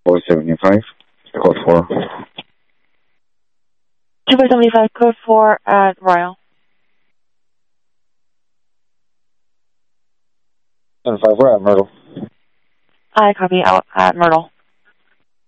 275, code 4. 275, code 4 at Royal. 75, we're at Myrtle. I copy out at Myrtle.